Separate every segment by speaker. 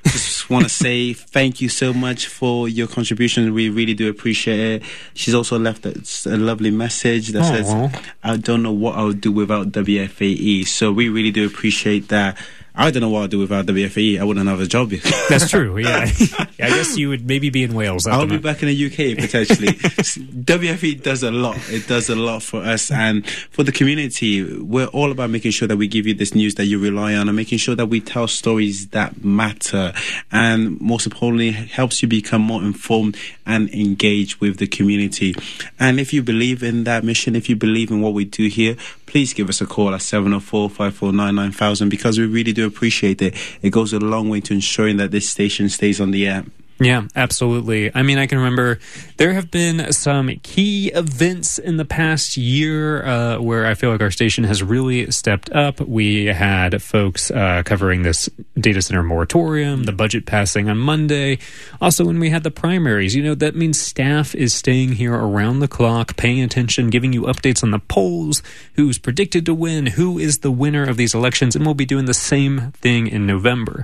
Speaker 1: just want to say thank you so much for your contribution. We really do appreciate it. She's also left a lovely message that says, I don't know what I would do without WFAE. So we really do appreciate that. I don't know what I'd do without WFAE. I wouldn't have a job yet.
Speaker 2: That's true, yeah. I guess you would maybe be in Wales.
Speaker 1: I'll be back in the UK, potentially. WFAE does a lot. It does a lot for us and for the community. We're all about making sure that we give you this news that you rely on and making sure that we tell stories that matter and, most importantly, helps you become more informed and engaged with the community. And if you believe in that mission, if you believe in what we do here, please give us a call at 704-549-9000 because we really do appreciate it. It goes a long way to ensuring that this station stays on the air.
Speaker 2: Yeah, absolutely. I mean, I can remember there have been some key events in the past year where I feel like our station has really stepped up. We had folks covering this data center moratorium, the budget passing on Monday. Also, when we had the primaries, that means staff is staying here around the clock, paying attention, giving you updates on the polls, who's predicted to win, who is the winner of these elections, and we'll be doing the same thing in November.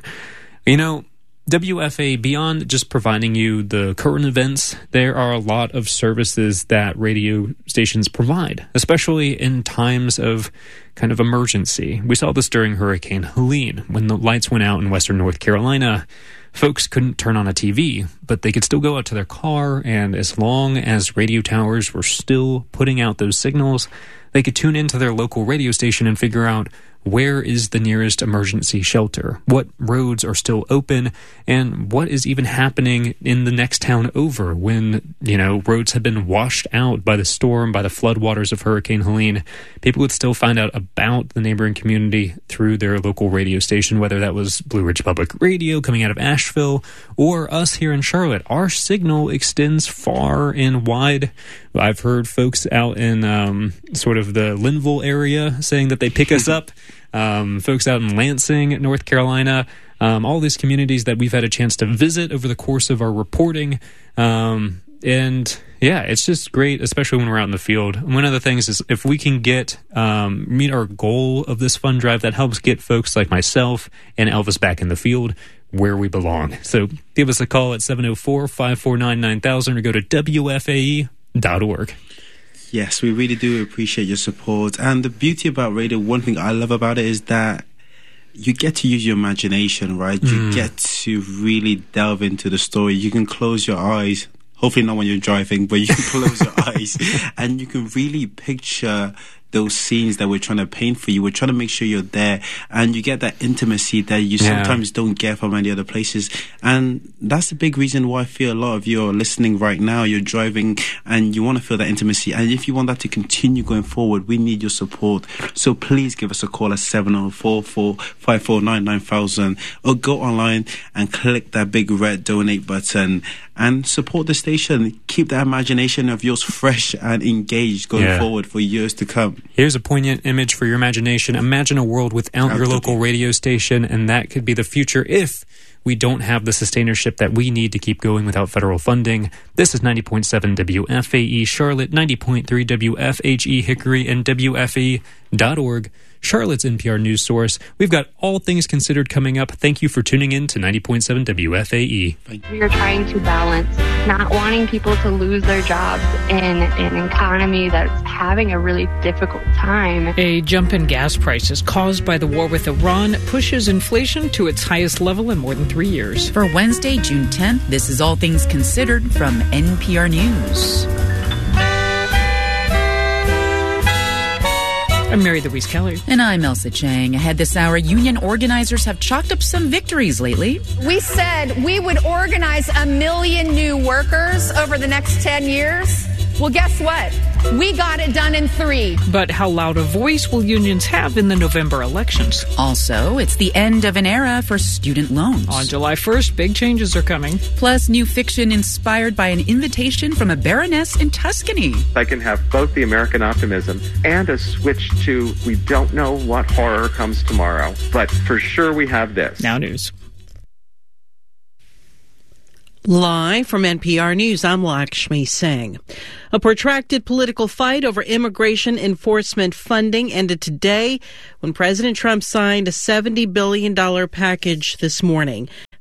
Speaker 2: WFA, beyond just providing you the current events, there are a lot of services that radio stations provide, especially in times of kind of emergency. We saw this during Hurricane Helene. When the lights went out in western North Carolina, folks couldn't turn on a TV, but they could still go out to their car, and as long as radio towers were still putting out those signals, they could tune into their local radio station and figure out where is the nearest emergency shelter, what roads are still open, and what is even happening in the next town over when, roads have been washed out by the storm, by the floodwaters of Hurricane Helene. People would still find out about the neighboring community through their local radio station, whether that was Blue Ridge Public Radio coming out of Asheville or us here in Charlotte. Our signal extends far and wide. I've heard folks out in sort of the Linville area saying that they pick us up. Folks out in Lansing, North Carolina, all these communities that we've had a chance to visit over the course of our reporting. And yeah, it's just great, especially when we're out in the field. One of the things is if we can meet our goal of this fund drive, that helps get folks like myself and Elvis back in the field where we belong. So give us a call at 704-549-9000 or go to WFAE.org.
Speaker 1: Yes, we really do appreciate your support. And the beauty about radio, one thing I love about it is that you get to use your imagination, right? You get to really delve into the story. You can close your eyes, hopefully not when you're driving, but you can close your eyes and you can really picture those scenes that we're trying to paint for you. We're trying to make sure you're there and you get that intimacy that you sometimes don't get from any other places. And that's the big reason why I feel a lot of you are listening right now. You're driving and you want to feel that intimacy. And if you want that to continue going forward, we need your support. So please give us a call at 704-549-9000 or go online and click that big red donate button and support the station. Keep that imagination of yours fresh and engaged going forward for years to come.
Speaker 2: Here's a poignant image for your imagination. Imagine a world without your local radio station, and that could be the future if we don't have the sustainership that we need to keep going without federal funding. This is 90.7 WFAE Charlotte, 90.3 WFHE Hickory, and WFAE.org, Charlotte's NPR news source. We've got All Things Considered coming up. Thank you for tuning in to 90.7 WFAE.
Speaker 3: We are trying to balance not wanting people to lose their jobs in an economy that's having a really difficult time.
Speaker 4: A jump in gas prices caused by the war with Iran pushes inflation to its highest level in more than 3 years.
Speaker 5: For Wednesday, June 10th, this is All Things Considered from NPR News.
Speaker 4: I'm Mary Louise Kelly.
Speaker 5: And I'm Elsa Chang. Ahead this hour, union organizers have chalked up some victories lately.
Speaker 6: We said we would organize 1 million new workers over the next 10 years. Well, guess what? We got it done in 3.
Speaker 4: But how loud a voice will unions have in the November elections?
Speaker 5: Also, it's the end of an era for student loans.
Speaker 4: On July 1st, big changes are coming.
Speaker 5: Plus, new fiction inspired by an invitation from a baroness in Tuscany.
Speaker 7: I can have both the American optimism and a switch to we don't know what horror comes tomorrow, but for sure we have this.
Speaker 4: Now news.
Speaker 8: Live from NPR News, I'm Lakshmi Singh. A protracted political fight over immigration enforcement funding ended today when President Trump signed a $70 billion package this morning.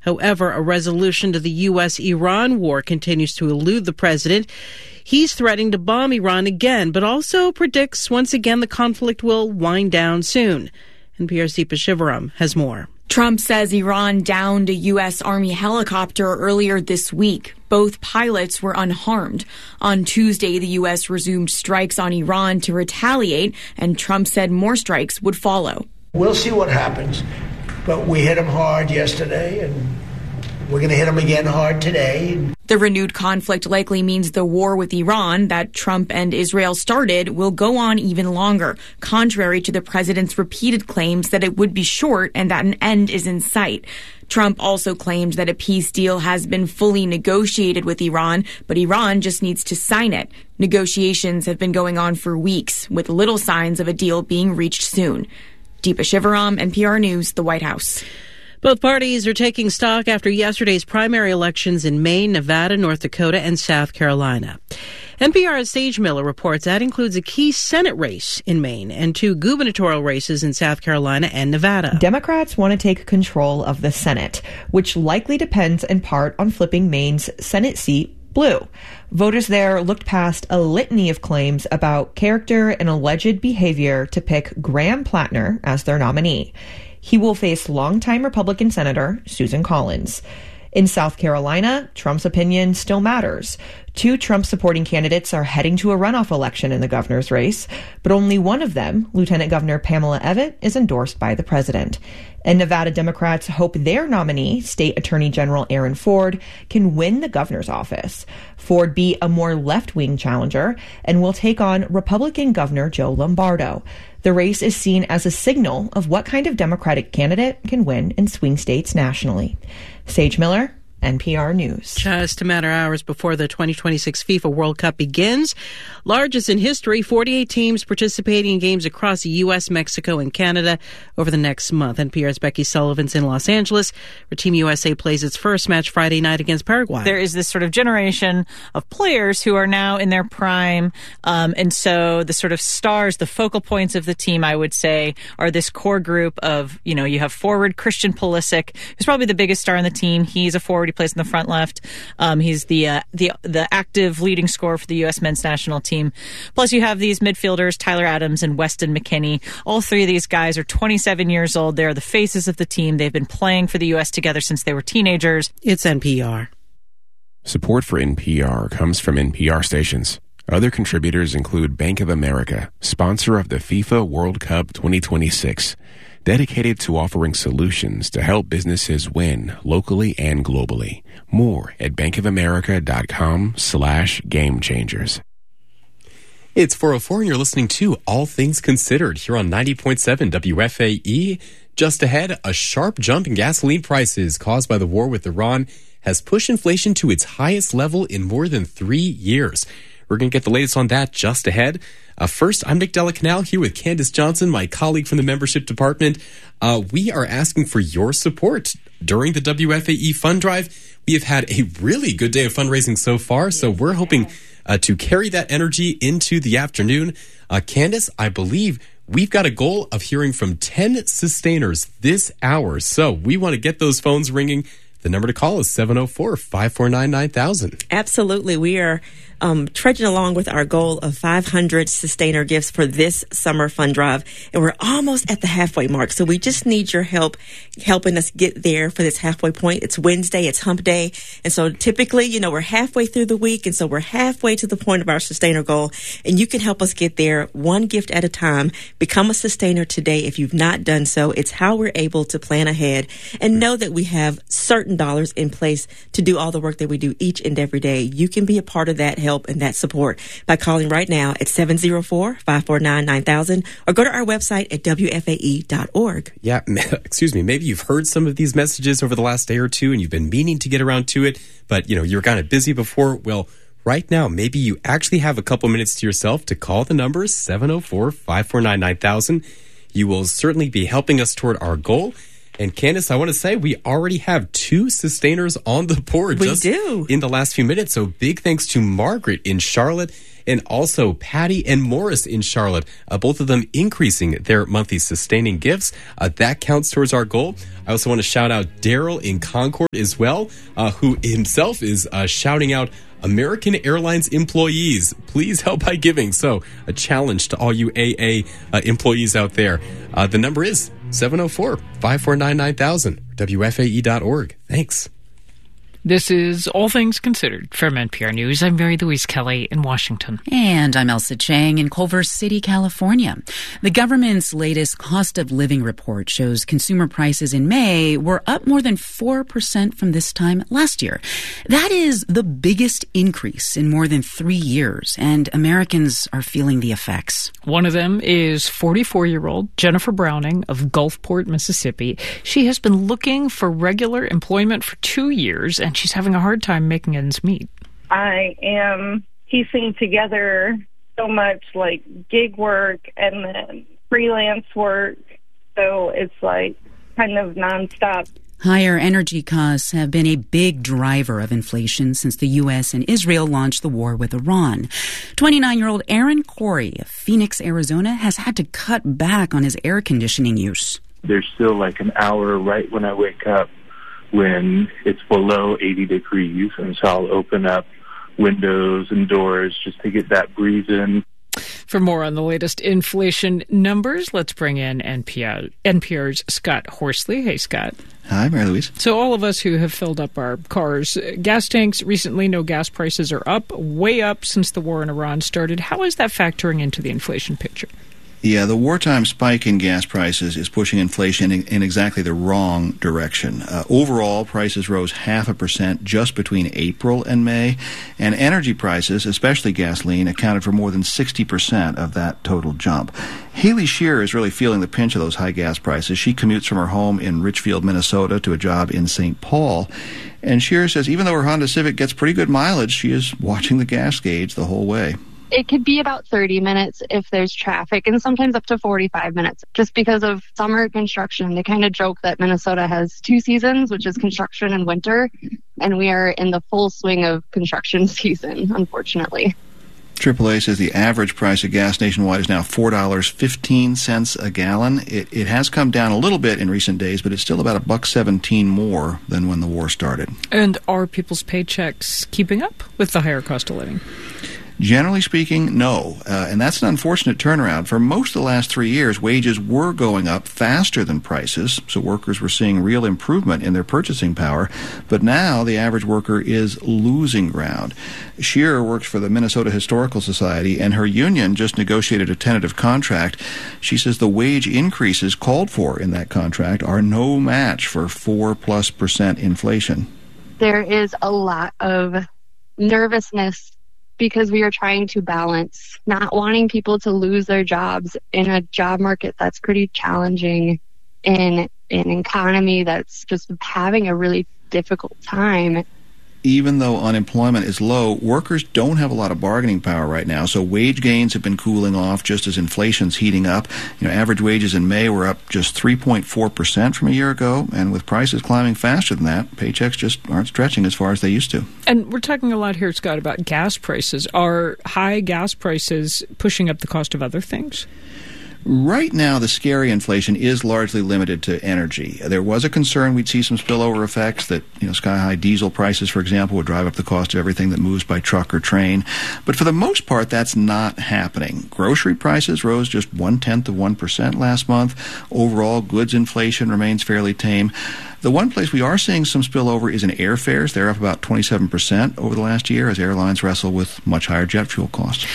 Speaker 8: However, a resolution to the U.S.-Iran war continues to elude the president. He's threatening to bomb Iran again, but also predicts once again the conflict will wind down soon. NPR's Deepa Shivaram has more.
Speaker 9: Trump says Iran downed a U.S. Army helicopter earlier this week. Both pilots were unharmed. On Tuesday, the U.S. resumed strikes on Iran to retaliate, and Trump said more strikes would follow.
Speaker 10: We'll see what happens, but we hit them hard yesterday, and we're going to hit them again hard today.
Speaker 9: The renewed conflict likely means the war with Iran that Trump and Israel started will go on even longer, contrary to the president's repeated claims that it would be short and that an end is in sight. Trump also claimed that a peace deal has been fully negotiated with Iran, but Iran just needs to sign it. Negotiations have been going on for weeks, with little signs of a deal being reached soon. Deepa Shivaram, NPR News, the White House.
Speaker 8: Both parties are taking stock after yesterday's primary elections in Maine, Nevada, North Dakota, and South Carolina. NPR's Sage Miller reports that includes a key Senate race in Maine and 2 gubernatorial races in South Carolina and Nevada.
Speaker 11: Democrats want to take control of the Senate, which likely depends in part on flipping Maine's Senate seat blue. Voters there looked past a litany of claims about character and alleged behavior to pick Graham Plattner as their nominee. He will face longtime Republican Senator Susan Collins. In South Carolina, Trump's opinion still matters. 2 Trump-supporting candidates are heading to a runoff election in the governor's race, but only one of them, Lieutenant Governor Pamela Evette, is endorsed by the president. And Nevada Democrats hope their nominee, State Attorney General Aaron Ford, can win the governor's office. Ford be a more left-wing challenger and will take on Republican Governor Joe Lombardo. The race is seen as a signal of what kind of Democratic candidate can win in swing states nationally. Sage Miller, NPR News.
Speaker 8: Just a matter of hours before the 2026 FIFA World Cup begins. Largest in history, 48 teams participating in games across the U.S., Mexico, and Canada over the next month. NPR's Becky Sullivan's in Los Angeles, where Team USA plays its first match Friday night against Paraguay.
Speaker 12: There is this sort of generation of players who are now in their prime. And so the sort of stars, the focal points of the team, I would say, are this core group of, you have forward Christian Pulisic, who's probably the biggest star on the team. He's a forward. He plays in the front left. He's the active leading scorer for the U.S. men's national team. Plus, you have these midfielders, Tyler Adams and Weston McKennie. All 3 of these guys are 27 years old. They're the faces of the team. They've been playing for the U.S. together since they were teenagers.
Speaker 8: It's NPR.
Speaker 13: Support for NPR comes from NPR stations. Other contributors include Bank of America, sponsor of the FIFA World Cup 2026. Dedicated to offering solutions to help businesses win locally and globally. More at bankofamerica.com/gamechangers.
Speaker 14: It's 4:04 and you're listening to All Things Considered here on 90.7 WFAE. Just ahead, a sharp jump in gasoline prices caused by the war with Iran has pushed inflation to its highest level in more than 3 years. We're going to get the latest on that just ahead. First, I'm Nick Delacanal here with Candace Johnson, my colleague from the membership department. We are asking for your support during the WFAE Fund Drive. We have had a really good day of fundraising so far, so we're hoping to carry that energy into the afternoon. Candace, I believe we've got a goal of hearing from 10 sustainers this hour, so we want to get those phones ringing. The number to call is 704-549-9000.
Speaker 15: Absolutely. We are trudging along with our goal of 500 sustainer gifts for this summer fund drive. And we're almost at the halfway mark. So we just need your help helping us get there for this halfway point. It's Wednesday. It's hump day. And so typically, we're halfway through the week. And so we're halfway to the point of our sustainer goal. And you can help us get there one gift at a time. Become a sustainer today if you've not done so. It's how we're able to plan ahead and know that we have certain dollars in place to do all the work that we do each and every day. You can be a part of that help and that support by calling right now at 704-549-9000 or go to our website at WFAE.org.
Speaker 14: Yeah, excuse me. Maybe you've heard some of these messages over the last day or two and you've been meaning to get around to it, but you're kind of busy before. Well, right now, maybe you actually have a couple minutes to yourself to call the numbers 704-549-9000. You will certainly be helping us toward our goal. And Candace, I want to say we already have 2 sustainers on the board in the last few minutes. So big thanks to Margaret in Charlotte and also Patty and Morris in Charlotte, both of them increasing their monthly sustaining gifts. That counts towards our goal. I also want to shout out Daryl in Concord as well, who himself is shouting out American Airlines employees, please help by giving. So a challenge to all you AA employees out there. The number is 704-549-9000, WFAE.org. Thanks.
Speaker 4: This is All Things Considered from NPR News. I'm Mary Louise Kelly in Washington.
Speaker 5: And I'm Elsa Chang in Culver City, California. The government's latest cost of living report shows consumer prices in May were up more than 4% from this time last year. That is the biggest increase in more than 3 years, and Americans are feeling the effects.
Speaker 4: One of them is 44-year-old Jennifer Browning of Gulfport, Mississippi. She has been looking for regular employment for 2 years, and she's having a hard time making ends meet.
Speaker 16: I am piecing together so much like gig work and then freelance work, so it's like kind of nonstop.
Speaker 5: Higher energy costs have been a big driver of inflation since the U.S. and Israel launched the war with Iran. 29-year-old Aaron Corey of Phoenix, Arizona, has had to cut back on his air conditioning use.
Speaker 17: There's still like an hour right when I wake up when it's below 80 degrees, and so I'll open up windows and doors just to get that breeze in.
Speaker 4: For more on the latest inflation numbers, let's bring in NPR's Scott Horsley. Hey, Scott.
Speaker 18: Hi, Mary Louise.
Speaker 4: So all of us who have filled up our cars' gas tanks recently know gas prices are up, way up since the war in Iran started. How is that factoring into the inflation picture?
Speaker 18: Yeah, the wartime spike in gas prices is pushing inflation in exactly the wrong direction. Overall, prices rose 0.5% just between April and May, and energy prices, especially gasoline, accounted for more than 60% of that total jump. Haley Shearer is really feeling the pinch of those high gas prices. She commutes from her home in Richfield, Minnesota, to a job in St. Paul. And Shearer says even though her Honda Civic gets pretty good mileage, she is watching the gas gauge the whole way.
Speaker 3: It could be about 30 minutes if there's traffic, and sometimes up to 45 minutes just because of summer construction. They kind of joke that Minnesota has 2 seasons, which is construction and winter, and we are in the full swing of construction season, unfortunately.
Speaker 18: AAA says the average price of gas nationwide is now $4.15 a gallon. It has come down a little bit in recent days, but it's still about $1.17 more than when the war started.
Speaker 4: And are people's paychecks keeping up with the higher cost of living?
Speaker 18: Generally speaking, no. And that's an unfortunate turnaround. For most of the last 3 years, wages were going up faster than prices, so workers were seeing real improvement in their purchasing power. But now the average worker is losing ground. Shearer works for the Minnesota Historical Society, and her union just negotiated a tentative contract. She says the wage increases called for in that contract are no match for 4+% inflation.
Speaker 3: There is a lot of nervousness because we are trying to balance not wanting people to lose their jobs in a job market that's pretty challenging, in an economy that's just having a really difficult time.
Speaker 18: Even though unemployment is low, workers don't have a lot of bargaining power right now, so wage gains have been cooling off just as inflation's heating up. Average wages in May were up just 3.4% from a year ago, and with prices climbing faster than that, paychecks just aren't stretching as far as they used to.
Speaker 4: And we're talking a lot here, Scott, about gas prices. Are high gas prices pushing up the cost of other things?
Speaker 18: Right now, the scary inflation is largely limited to energy. There was a concern we'd see some spillover effects that, sky-high diesel prices, for example, would drive up the cost of everything that moves by truck or train. But for the most part, that's not happening. Grocery prices rose just 0.1% last month. Overall, goods inflation remains fairly tame. The one place we are seeing some spillover is in airfares. They're up about 27% over the last year as airlines wrestle with much higher jet fuel costs.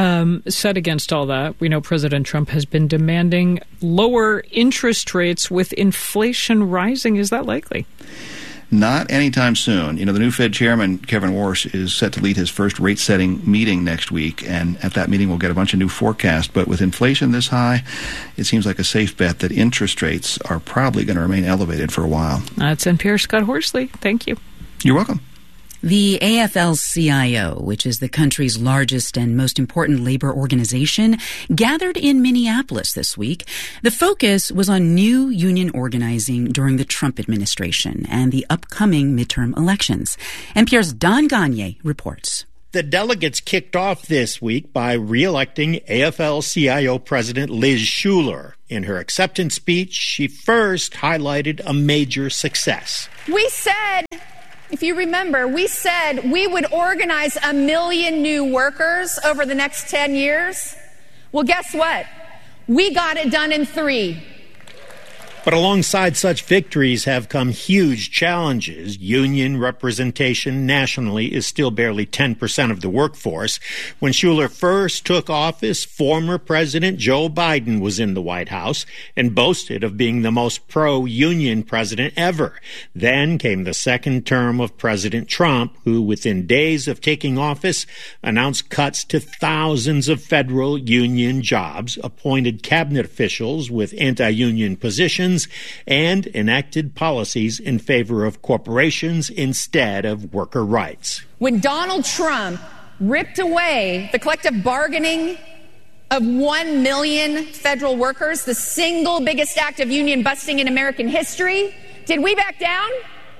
Speaker 4: Set against all that, we know President Trump has been demanding lower interest rates with inflation rising. Is that likely?
Speaker 18: Not anytime soon. The new Fed chairman, Kevin Warsh, is set to lead his first rate-setting meeting next week, and at that meeting we'll get a bunch of new forecasts. But with inflation this high, it seems like a safe bet that interest rates are probably going to remain elevated for a while.
Speaker 4: That's NPR's Scott Horsley. Thank you.
Speaker 18: You're welcome.
Speaker 5: The AFL-CIO, which is the country's largest and most important labor organization, gathered in Minneapolis this week. The focus was on new union organizing during the Trump administration and the upcoming midterm elections. NPR's Don Gagne reports.
Speaker 19: The delegates kicked off this week by re-electing AFL-CIO President Liz Shuler. In her acceptance speech, she first highlighted a major success.
Speaker 6: We said, if you remember, we said we would organize 1 million new workers over the next 10 years. Well, guess what? We got it done in 3.
Speaker 19: But alongside such victories have come huge challenges. Union representation nationally is still barely 10% of the workforce. When Shuler first took office, former President Joe Biden was in the White House and boasted of being the most pro-union president ever. Then came the second term of President Trump, who within days of taking office announced cuts to thousands of federal union jobs, appointed cabinet officials with anti-union positions, and enacted policies in favor of corporations instead of worker rights.
Speaker 6: When Donald Trump ripped away the collective bargaining of 1 million federal workers, the single biggest act of union busting in American history, did we back down?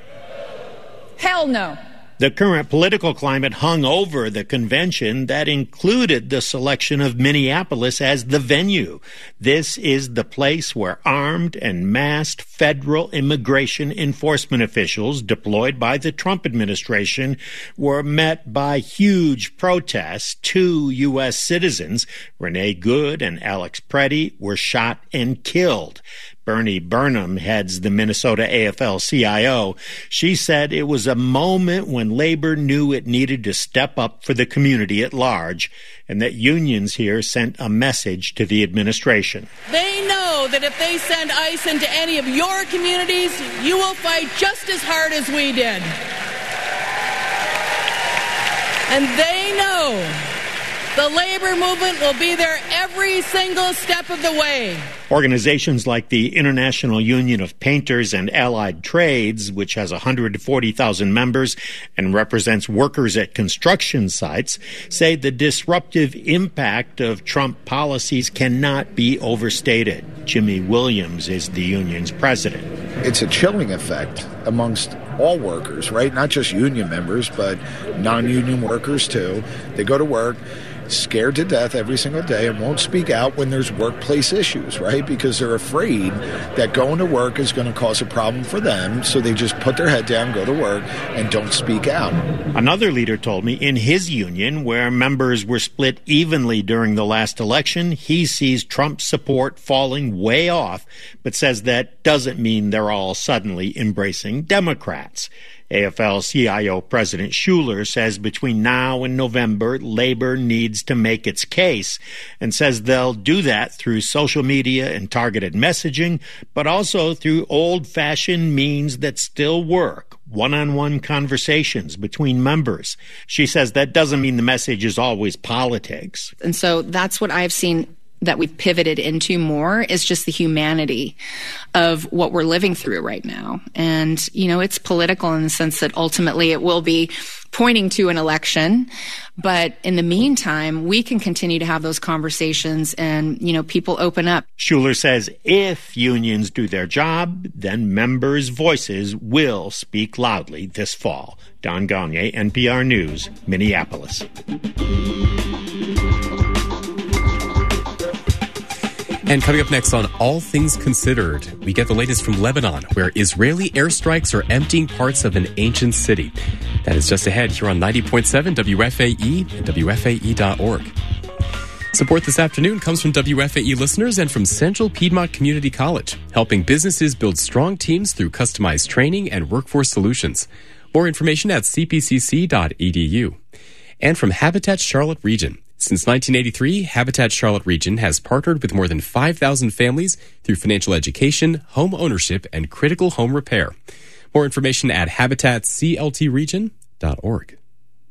Speaker 6: Hell no.
Speaker 19: The current political climate hung over the convention that included the selection of Minneapolis as the venue. This is the place where armed and masked federal immigration enforcement officials deployed by the Trump administration were met by huge protests. 2 U.S. citizens, Renee Good and Alex Preddy, were shot and killed. Bernie Burnham heads the Minnesota AFL-CIO. She said it was a moment when labor knew it needed to step up for the community at large, and that unions here sent a message to the administration.
Speaker 20: They know that if they send ICE into any of your communities, you will fight just as hard as we did. And they know the labor movement will be there every single step of the way.
Speaker 19: Organizations like the International Union of Painters and Allied Trades, which has 140,000 members and represents workers at construction sites, say the disruptive impact of Trump policies cannot be overstated. Jimmy Williams is the union's president.
Speaker 21: It's a chilling effect amongst all workers, right? Not just union members, but non-union workers too. They go to work scared to death every single day and won't speak out when there's workplace issues, right? Because they're afraid that going to work is going to cause a problem for them, so they just put their head down, go to work, and don't speak out.
Speaker 19: Another leader told me in his union, where members were split evenly during the last election, he sees Trump's support falling way off, but says that doesn't mean they're all suddenly embracing Democrats. AFL-CIO President Shuler says between now and November, labor needs to make its case, and says they'll do that through social media and targeted messaging, but also through old-fashioned means that still work, one-on-one conversations between members. She says that doesn't mean the message is always politics.
Speaker 22: And so that's what I've seen that we've pivoted into more, is just the humanity of what we're living through right now. And, you know, it's political in the sense that ultimately it will be pointing to an election. But in the meantime, we can continue to have those conversations and, you know, people open up.
Speaker 19: Shuler says if unions do their job, then members' voices will speak loudly this fall. Don Gagne, NPR News, Minneapolis.
Speaker 14: And coming up next on All Things Considered, we get the latest from Lebanon, where Israeli airstrikes are emptying parts of an ancient city. That is just ahead here on 90.7 WFAE and WFAE.org. Support this afternoon comes from WFAE listeners and from Central Piedmont Community College, helping businesses build strong teams through customized training and workforce solutions. More information at cpcc.edu. And from Habitat Charlotte Region. Since 1983, Habitat Charlotte Region has partnered with more than 5,000 families through financial education, home ownership, and critical home repair. More information at habitatcltregion.org.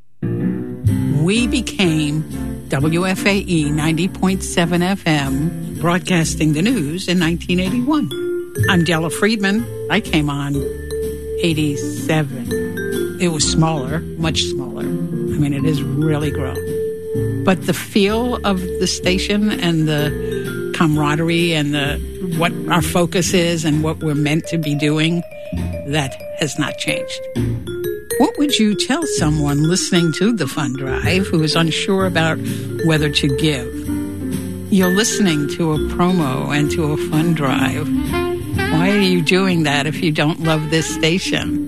Speaker 23: We became WFAE 90.7 FM, broadcasting the news in 1981. I'm Della Friedman. I came on 87. it was smaller, much smaller. I mean, it has really grown. But the feel of the station and the camaraderie and what our focus is and what we're meant to be doing, that has not changed. What would you tell someone listening to the fund drive who is unsure about whether to give? You're listening to a promo and to a fund drive. Why are you doing that if you don't love this station?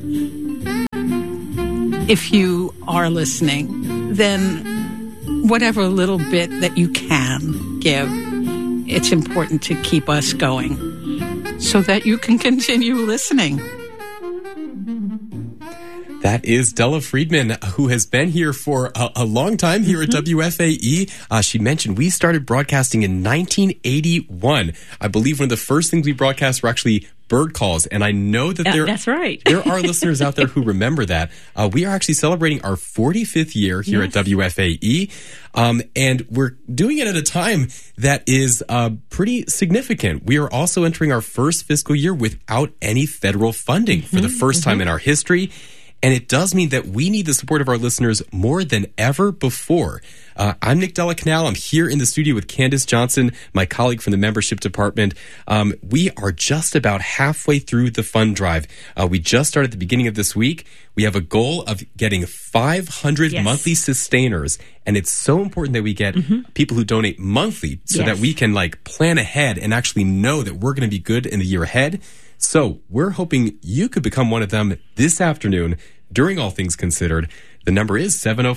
Speaker 23: If you are listening, then whatever little bit that you can give, it's important to keep us going so that you can continue listening.
Speaker 14: That is Della Friedman, who has been here for a long time here at WFAE. She mentioned we started broadcasting in 1981. I believe one of the first things we broadcast were actually bird calls, and I know that
Speaker 15: that's right.
Speaker 14: There are listeners out there who remember that. We are actually celebrating our 45th year here at WFAE, and we're doing it at a time that is pretty significant. We are also entering our first fiscal year without any federal funding for the first time in our history. And it does mean that we need the support of our listeners more than ever before. I'm Nick Della Canal. I'm here in the studio with Candace Johnson, my colleague from the membership department. We are just about halfway through the fund drive. We just started at the beginning of this week. We have a goal of getting 500 monthly sustainers. And it's so important that we get people who donate monthly so that we can plan ahead and actually know that we're going to be good in the year ahead. So we're hoping you could become one of them this afternoon during All Things Considered. The number is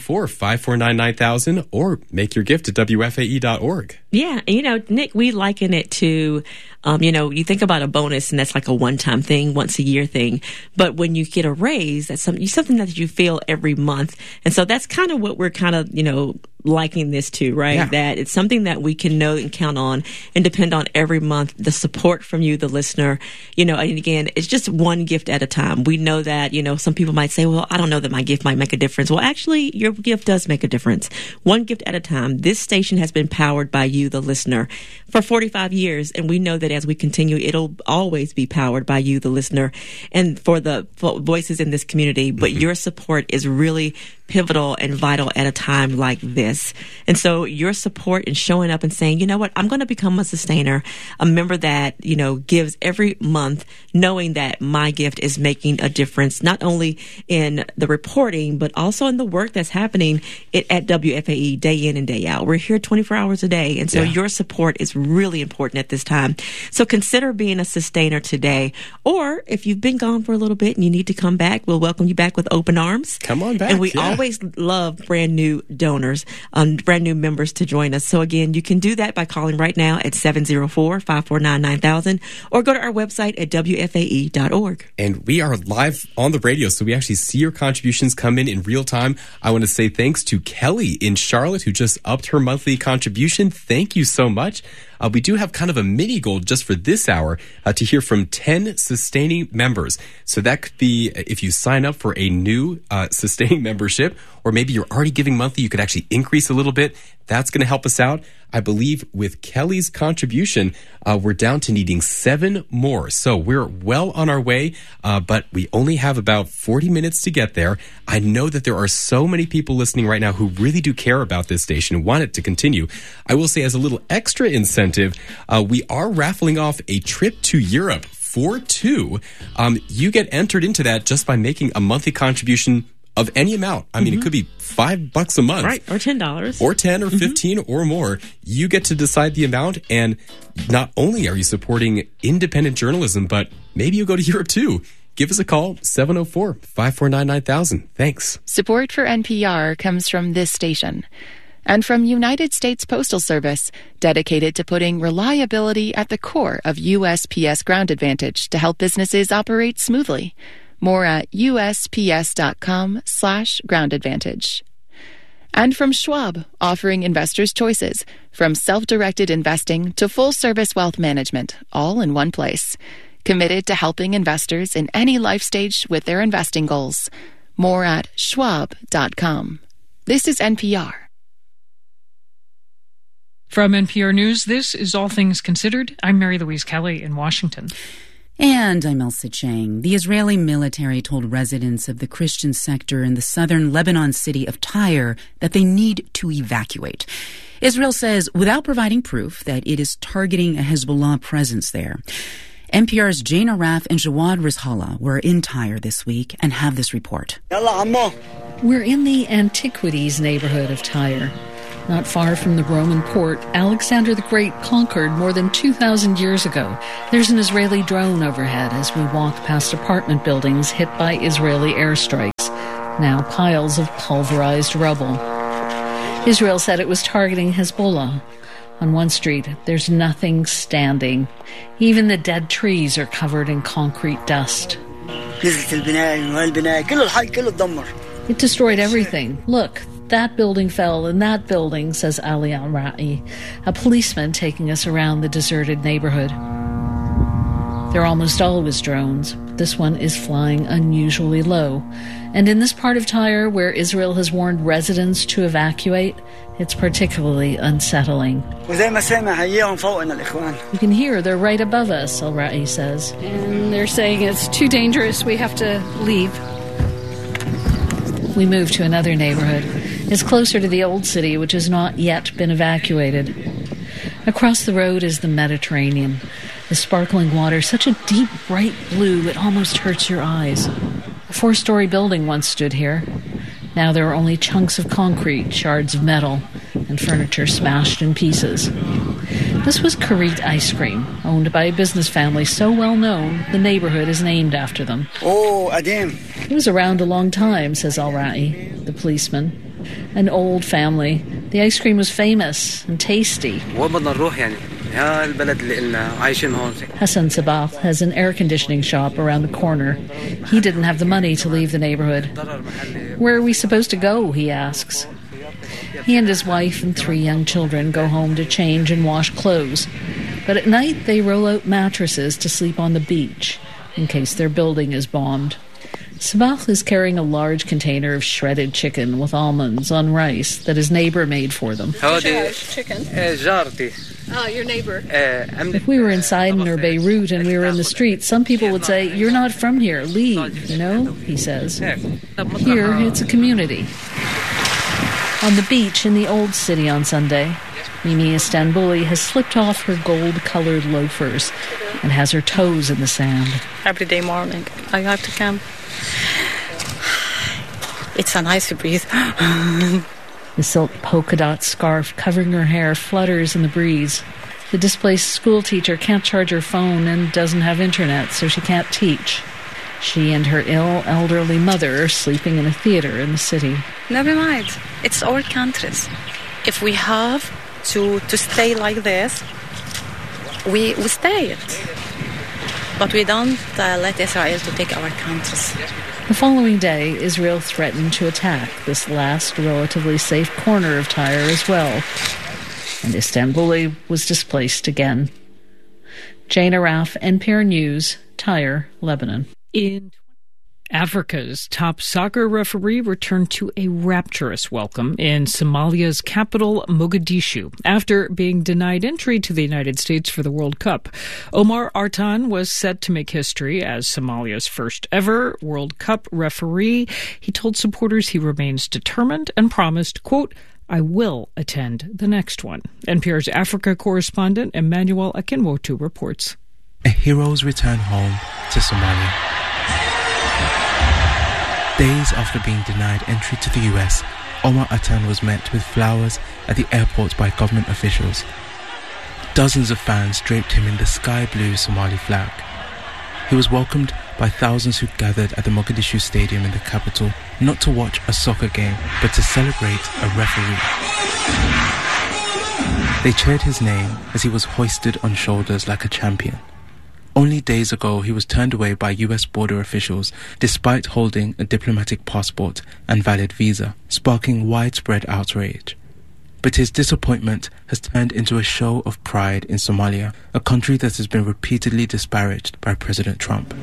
Speaker 14: 704-549-9000 or make your gift at WFAE.org.
Speaker 15: Yeah. Nick, we liken it to, you think about a bonus and that's like a one-time thing, once a year thing. But when you get a raise, that's something that you feel every month. And so that's kind of what we're kind of, liking this to, right? Yeah. That it's something that we can know and count on and depend on every month, the support from you, the listener, and again, it's just one gift at a time. We know that, some people might say, well, I don't know that my gift might make a difference. Well, actually, your gift does make a difference. One gift at a time. This station has been powered by you, the listener, for 45 years. And we know that as we continue, it'll always be powered by you, the listener, and for the voices in this community. But your support is really pivotal and vital at a time like this. And so your support in showing up and saying, you know what, I'm going to become a sustainer, a member that, gives every month, knowing that my gift is making a difference, not only in the reporting, but also in the work that's happening at WFAE day in and day out. We're here 24 hours a day. And so your support is really important at this time. So consider being a sustainer today. Or if you've been gone for a little bit and you need to come back, we'll welcome you back with open arms.
Speaker 14: Come on back.
Speaker 15: And we always love brand new donors, brand new members to join us. So again, you can do that by calling right now at 704-549-9000 or go to our website at WFAE.org.
Speaker 14: And we are live on the radio, so we actually see your contributions come in real time. I want to say thanks to Kelly in Charlotte, who just upped her monthly contribution. Thank you so much. We do have kind of a mini goal just for this hour to hear from 10 sustaining members. So that could be if you sign up for a new sustaining membership, or maybe you're already giving monthly, you could actually increase a little bit. That's going to help us out. I believe with Kelly's contribution, we're down to needing 7 more. So we're well on our way, but we only have about 40 minutes to get there. I know that there are so many people listening right now who really do care about this station and want it to continue. I will say, as a little extra incentive, we are raffling off a trip to Europe for 2. You get entered into that just by making a monthly contribution of any amount. I mean, it could be $5 a month.
Speaker 15: Right. Or $10.
Speaker 14: Or 10 or 15 or more. You get to decide the amount. And not only are you supporting independent journalism, but maybe you go to Europe too. Give us a call, 704-549-9000. Thanks.
Speaker 1: Support for NPR comes from this station and from United States Postal Service, dedicated to putting reliability at the core of USPS Ground Advantage to help businesses operate smoothly. More at USPS.com/groundadvantage. And from Schwab, offering investors choices, from self-directed investing to full-service wealth management, all in one place. Committed to helping investors in any life stage with their investing goals. More at schwab.com. This is NPR.
Speaker 4: From NPR News, this is All Things Considered. I'm Mary Louise Kelly in Washington.
Speaker 5: And I'm Elsa Chang. The Israeli military told residents of the Christian sector in the southern Lebanon city of Tyre that they need to evacuate. Israel says without providing proof that it is targeting a Hezbollah presence there. NPR's Jane Araf and Jawad Rizhala were in Tyre this week and have this report.
Speaker 2: We're in the Antiquities neighborhood of Tyre. Not far from the Roman port, Alexander the Great conquered more than 2,000 years ago. There's an Israeli drone overhead as we walk past apartment buildings hit by Israeli airstrikes, now piles of pulverized rubble. Israel said it was targeting Hezbollah. On one street, there's nothing standing. Even the dead trees are covered in concrete dust. It destroyed everything. Look, that building fell and that building, says Ali Al-Ra'i, a policeman taking us around the deserted neighborhood. There are almost always drones. This one is flying unusually low. And in this part of Tyre, where Israel has warned residents to evacuate, it's particularly unsettling. You can hear they're right above us, Al-Ra'i says.
Speaker 7: And they're saying it's too dangerous, we have to leave.
Speaker 2: We move to another neighborhood. It's closer to the old city, which has not yet been evacuated. Across the road is the Mediterranean. The sparkling water, such a deep, bright blue, it almost hurts your eyes. A 4-story building once stood here. Now there are only chunks of concrete, shards of metal, and furniture smashed in pieces. This was Karit Ice Cream, owned by a business family so well known the neighborhood is named after them.
Speaker 10: Oh, Adim.
Speaker 2: It was around a long time, says Al-Ra'i, the policeman. An old family. The ice cream was famous and tasty. Hassan Sabah has an air conditioning shop around the corner. He didn't have the money to leave the neighborhood. Where are we supposed to go, he asks. He and his wife and 3 young children go home to change and wash clothes. But at night they roll out mattresses to sleep on the beach in case their building is bombed. Sabah is carrying a large container of shredded chicken with almonds on rice that his neighbor made for them.
Speaker 7: Chicken? Oh, your neighbor.
Speaker 2: If we were inside near Beirut and we were in the street, some people would say, "You're not from here, leave," you know, he says. Here, it's a community. On the beach in the old city on Sunday, Mimi Istanbuli has slipped off her gold-colored loafers and has her toes in the sand.
Speaker 24: Every day morning, I have to camp. It's a nice breeze.
Speaker 2: The silk polka dot scarf covering her hair flutters in the breeze. The displaced school teacher can't charge her phone and doesn't have internet, so she can't teach. She and her ill elderly mother are sleeping in a theater in the city.
Speaker 24: Never mind. It's our countries. If we have to stay like this, we stay it. But we don't let Israel to take our countries.
Speaker 2: The following day, Israel threatened to attack this last relatively safe corner of Tyre as well. And Istanbuli was displaced again. Jane Araf, NPR News, Tyre, Lebanon.
Speaker 4: In Africa's top soccer referee returned to a rapturous welcome in Somalia's capital, Mogadishu, after being denied entry to the United States for the World Cup. Omar Artan was set to make history as Somalia's first ever World Cup referee. He told supporters he remains determined and promised, quote, "I will attend the next one." NPR's Africa correspondent Emmanuel Akinwotu reports.
Speaker 25: A hero's return home to Somalia. Days after being denied entry to the US, Omar Artan was met with flowers at the airport by government officials. Dozens of fans draped him in the sky blue Somali flag. He was welcomed by thousands who gathered at the Mogadishu Stadium in the capital, not to watch a soccer game, but to celebrate a referee. They cheered his name as he was hoisted on shoulders like a champion. Only days ago, he was turned away by US border officials despite holding a diplomatic passport and valid visa, sparking widespread outrage. But his disappointment has turned into a show of pride in Somalia, a country that has been repeatedly disparaged by President Trump.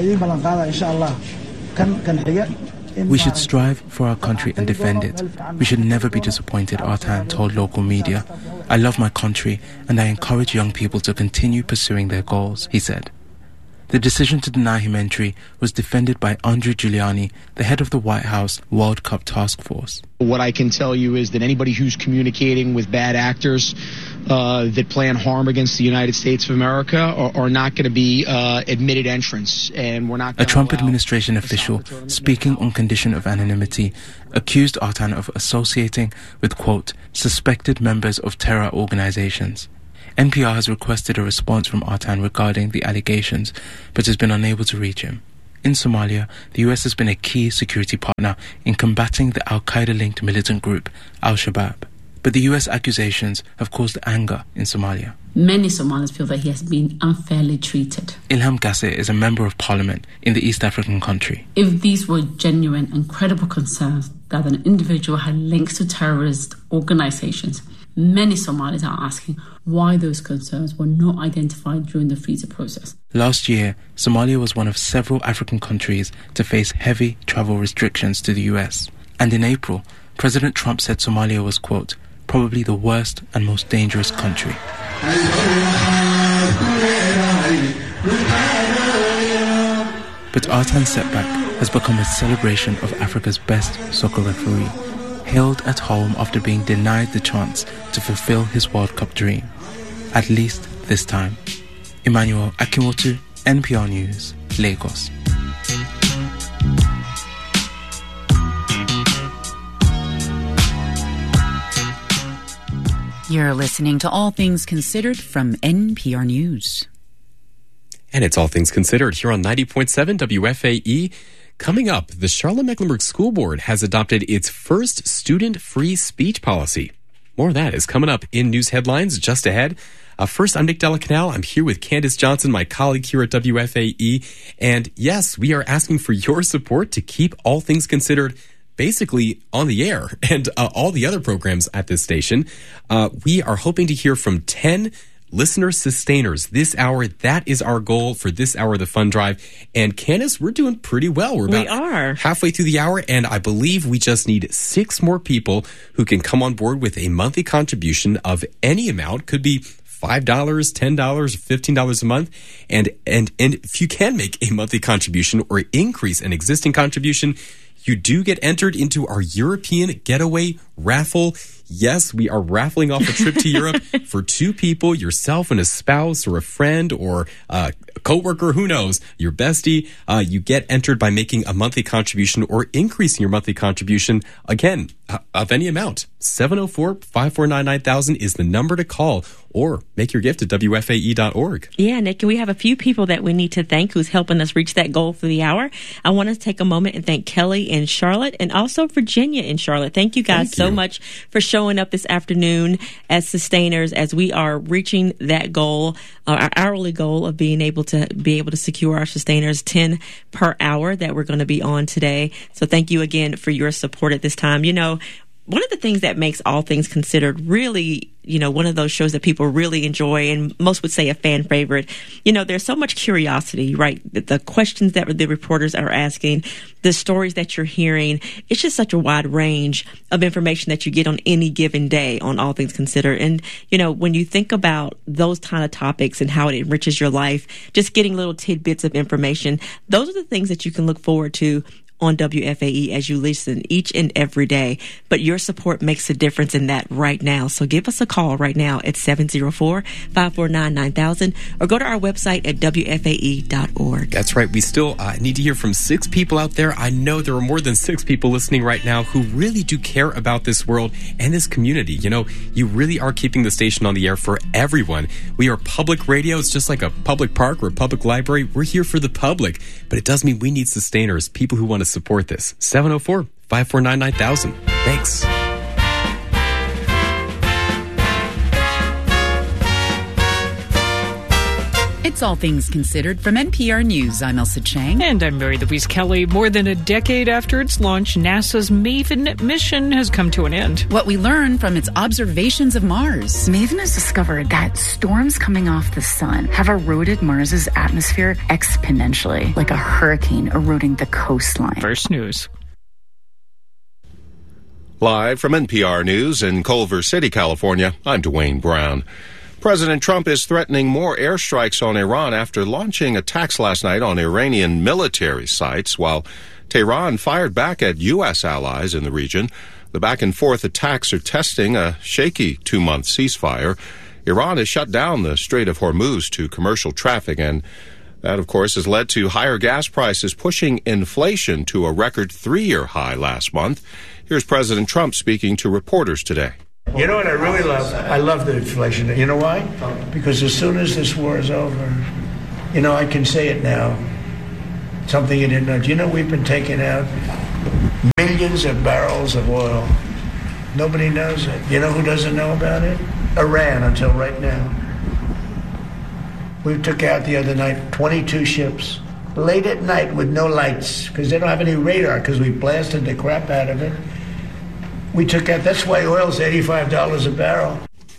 Speaker 25: We should strive for our country and defend it. We should never be disappointed, Artan told local media. I love my country and I encourage young people to continue pursuing their goals, he said. The decision to deny him entry was defended by Andrew Giuliani, the head of the White House World Cup Task Force.
Speaker 8: What I can tell you is that anybody who's communicating with bad actors that plan harm against the United States of America are not going to be admitted entrants, and we're not.
Speaker 25: A Trump administration official, speaking on condition of anonymity, accused Artan of associating with, quote, suspected members of terror organizations. NPR has requested a response from Artan regarding the allegations, but has been unable to reach him. In Somalia, the US has been a key security partner in combating the Al-Qaeda-linked militant group, Al-Shabaab. But the US accusations have caused anger in Somalia.
Speaker 9: Many Somalis feel that he has been unfairly treated.
Speaker 25: Ilham Gasset is a member of parliament in the East African country.
Speaker 9: If these were genuine and credible concerns that an individual had links to terrorist organizations, many Somalis are asking why those concerns were not identified during the visa process.
Speaker 25: Last year, Somalia was one of several African countries to face heavy travel restrictions to the US. And in April, President Trump said Somalia was, quote, probably the worst and most dangerous country. But Artan's setback has become a celebration of Africa's best soccer referee, hailed at home after being denied the chance to fulfill his World Cup dream. At least this time. Emmanuel Akimotu, NPR News, Lagos.
Speaker 5: You're listening to All Things Considered from NPR News.
Speaker 14: And it's All Things Considered here on 90.7 WFAE. Coming up, the Charlotte-Mecklenburg School Board has adopted its first student-free speech policy. More of that is coming up in news headlines just ahead. First, I'm Nick Delacanal. I'm here with Candace Johnson, my colleague here at WFAE. And yes, we are asking for your support to keep All Things Considered basically on the air and all the other programs at this station. We are hoping to hear from 10 listener sustainers this hour. That is our goal for this hour of the Fund Drive. And Candace, we're doing pretty well. We're about halfway through the hour, and I believe we just need 6 more people who can come on board with a monthly contribution of any amount. Could be $5, $10, $15 a month. And if you can make a monthly contribution or increase an existing contribution, you do get entered into our European Getaway Raffle. Yes, we are raffling off a trip to Europe for 2 people, yourself and a spouse or a friend or a coworker, who knows, your bestie. You get entered by making a monthly contribution or increasing your monthly contribution, again, of any amount. 704-549-9000 is the number to call, or make your gift at WFAE.org.
Speaker 15: Yeah, Nick, and we have a few people that we need to thank who's helping us reach that goal for the hour. I want to take a moment and thank Kelly in Charlotte and also Virginia in Charlotte. Thank you guys so much for showing up this afternoon as sustainers as we are reaching that goal, our hourly goal of being able to secure our sustainers 10 per hour that we're going to be on today. So thank you again for your support at this time. You know, one of the things that makes All Things Considered really, one of those shows that people really enjoy, and most would say a fan favorite, there's so much curiosity, right? The questions that the reporters are asking, the stories that you're hearing, it's just such a wide range of information that you get on any given day on All Things Considered. And, when you think about those kind of topics and how it enriches your life, just getting little tidbits of information, those are the things that you can look forward to on WFAE as you listen each and every day. But your support makes a difference in that right now. So give us a call right now at 704-549-9000 or go to our website at WFAE.org.
Speaker 14: That's right. We still need to hear from 6 people out there. I know there are more than 6 people listening right now who really do care about this world and this community. You really are keeping the station on the air for everyone. We are public radio. It's just like a public park or a public library. We're here for the public, but it does mean we need sustainers, people who want to support this. 704-549-9000. Thanks.
Speaker 5: It's All Things Considered from NPR News. I'm Elsa Chang.
Speaker 4: And I'm Mary Louise Kelly. More than a decade after its launch, NASA's MAVEN mission has come to an end.
Speaker 5: What we learn from its observations of Mars.
Speaker 10: MAVEN has discovered that storms coming off the sun have eroded Mars's atmosphere exponentially, like a hurricane eroding the coastline.
Speaker 4: First News.
Speaker 11: Live from NPR News in Culver City, California, I'm Dwayne Brown. President Trump is threatening more airstrikes on Iran after launching attacks last night on Iranian military sites, while Tehran fired back at U.S. allies in the region. The back-and-forth attacks are testing a shaky 2-month ceasefire. Iran has shut down the Strait of Hormuz to commercial traffic, and that, of course, has led to higher gas prices, pushing inflation to a record 3-year high last month. Here's President Trump speaking to reporters today.
Speaker 12: You know what I really love? I love the inflation. You know why? Because as soon as this war is over, I can say it now. Something you didn't know. Do you know we've been taking out millions of barrels of oil? Nobody knows it. You know who doesn't know about it? Iran, until right now. We took out the other night 22 ships, late at night with no lights, because they don't have any radar, because we blasted the crap out of it. We took out, that's why oil's $85 a barrel.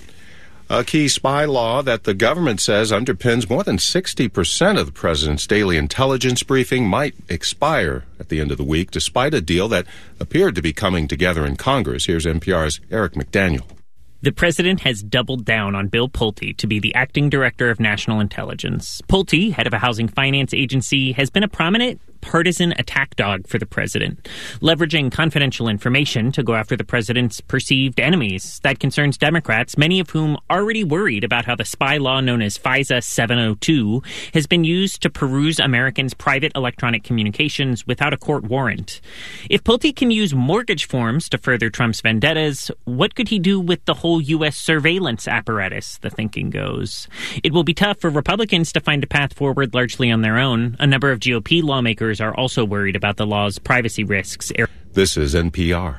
Speaker 11: A key spy law that the government says underpins more than 60% of the president's daily intelligence briefing might expire at the end of the week, despite a deal that appeared to be coming together in Congress. Here's NPR's Eric McDaniel.
Speaker 13: The president has doubled down on Bill Pulte to be the acting director of national intelligence. Pulte, head of a housing finance agency, has been a prominent partisan attack dog for the president, leveraging confidential information to go after the president's perceived enemies. That concerns Democrats, many of whom already worried about how the spy law known as FISA 702 has been used to peruse Americans' private electronic communications without a court warrant. If Pulte can use mortgage forms to further Trump's vendettas, what could he do with the whole U.S. surveillance apparatus, the thinking goes? It will be tough for Republicans to find a path forward largely on their own. A number of GOP lawmakers are also worried about the law's privacy risks.
Speaker 11: This is NPR.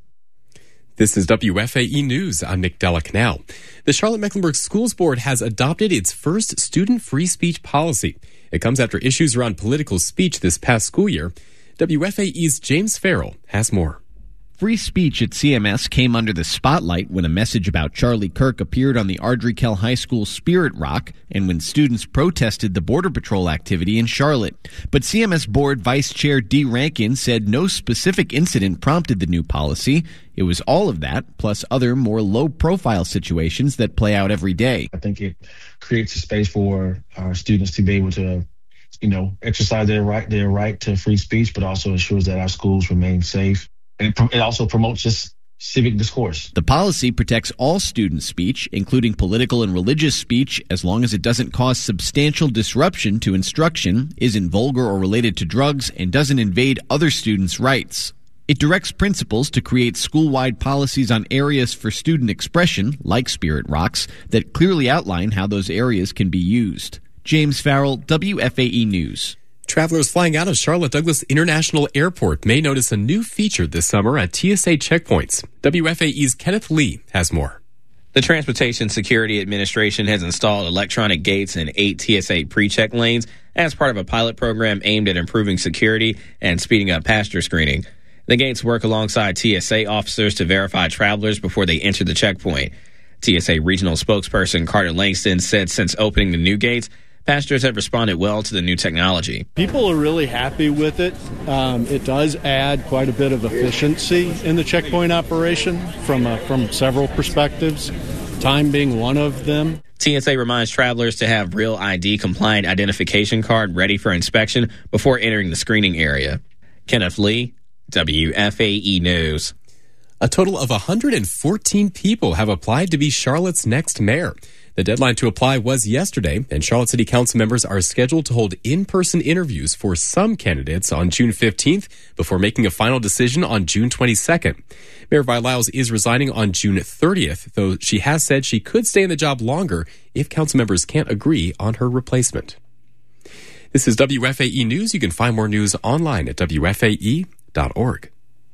Speaker 14: This is WFAE News. I'm Nick Della-Canal. The Charlotte-Mecklenburg Schools Board has adopted its first student free speech policy. It comes after issues around political speech this past school year. WFAE's James Farrell has more.
Speaker 16: Free speech at CMS came under the spotlight when a message about Charlie Kirk appeared on the Ardrey-Kell High School Spirit Rock and when students protested the Border Patrol activity in Charlotte. But CMS Board Vice Chair Dee Rankin said no specific incident prompted the new policy. It was all of that, plus other more low-profile situations that play out every day.
Speaker 17: I think it creates a space for our students to be able to exercise their right to free speech, but also ensures that our schools remain safe. And it also promotes just civic discourse.
Speaker 16: The policy protects all student speech, including political and religious speech, as long as it doesn't cause substantial disruption to instruction, isn't vulgar or related to drugs, and doesn't invade other students' rights. It directs principals to create school-wide policies on areas for student expression, like Spirit Rocks, that clearly outline how those areas can be used. James Farrell, WFAE News.
Speaker 14: Travelers flying out of Charlotte Douglas International Airport may notice a new feature this summer at TSA checkpoints. WFAE's Kenneth Lee has more.
Speaker 26: The Transportation Security Administration has installed electronic gates in 8 TSA pre-check lanes as part of a pilot program aimed at improving security and speeding up passenger screening. The gates work alongside TSA officers to verify travelers before they enter the checkpoint. TSA regional spokesperson Carter Langston said since opening the new gates, passengers have responded well to the new technology.
Speaker 27: People are really happy with it. It does add quite a bit of efficiency in the checkpoint operation from several perspectives, time being one of them.
Speaker 26: TSA reminds travelers to have real ID-compliant identification card ready for inspection before entering the screening area. Kenneth Lee, WFAE News.
Speaker 14: A total of 114 people have applied to be Charlotte's next mayor. The deadline to apply was yesterday, and Charlotte City Council members are scheduled to hold in-person interviews for some candidates on June 15th before making a final decision on June 22nd. Mayor Vi Lyles is resigning on June 30th, though she has said she could stay in the job longer if council members can't agree on her replacement. This is WFAE News. You can find more news online at WFAE.org.